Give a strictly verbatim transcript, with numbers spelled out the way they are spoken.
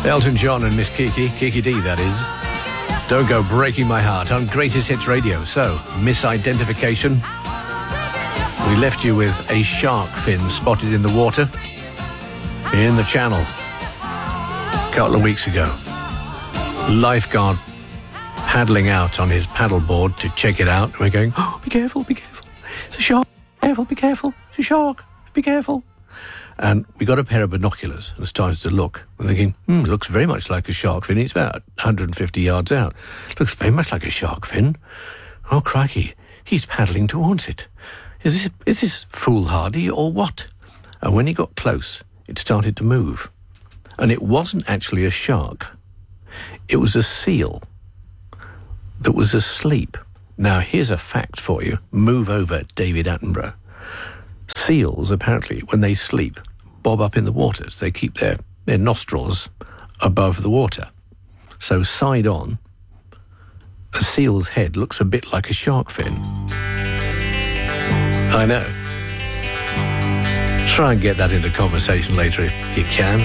Elton John and Miss Kiki, Kiki D that is. Don't Go Breaking My Heart on Greatest Hits Radio. So, misidentification. We left you with a shark fin spotted in the water in the channel a couple of weeks ago. Lifeguard paddling out on his paddleboard to check it out. We're going, oh, be careful, be careful. It's a shark. Be careful, be careful. It's a shark. Be careful. And we got a pair of binoculars and started to look. We're thinking, hmm, it looks very much like a shark fin. It's about one hundred fifty yards out. It looks very much like a shark fin. Oh, crikey, he's paddling towards it. Is this, is this foolhardy or what? And when he got close, it started to move. And it wasn't actually a shark. It was a seal that was asleep. Now, here's a fact for you. Move over, David Attenborough. Seals, apparently, when they sleep, bob up in the waters. They keep their, their nostrils above the water. So side on, a seal's head looks a bit like a shark fin. I know. Try and get that into conversation later if you can.